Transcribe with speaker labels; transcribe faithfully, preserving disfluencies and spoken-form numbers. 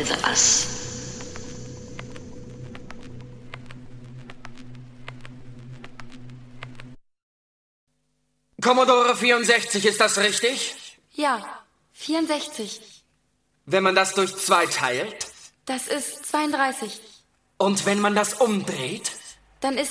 Speaker 1: with us.
Speaker 2: Commodore vierundsechzig, ist das richtig?
Speaker 3: Ja, vierundsechzig.
Speaker 2: Wenn man das durch zwei teilt?
Speaker 3: Das ist zweiunddreißig.
Speaker 2: Und wenn man das umdreht?
Speaker 3: Dann ist